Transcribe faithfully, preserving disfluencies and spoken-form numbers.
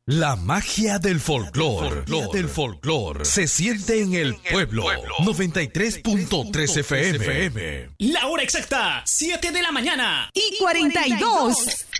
La magia del folclor, del folclor, se siente en el pueblo. noventa y tres punto tres F M. La hora exacta, siete de la mañana y cuarenta y dos.